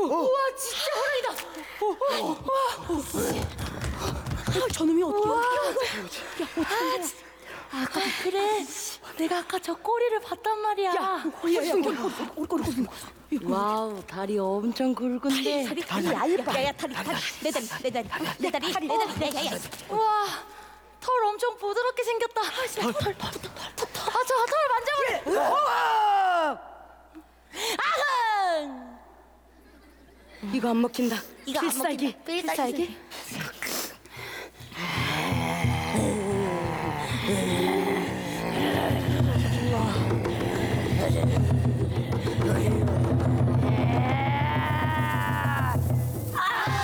우와, 진짜 호랑이다. 저놈이 어떻게 아까 그래. 내가 아까 저 꼬리를 봤단 말이야. 와우, 다리 엄청 굵은데. 다리 얇아. 다리 내 다리. 우와, 털 엄청 부드럽게 생겼다. 저 털 만져볼래. 아흥! 이거 안 먹힌다. 이거 안 먹힌다. 필살기.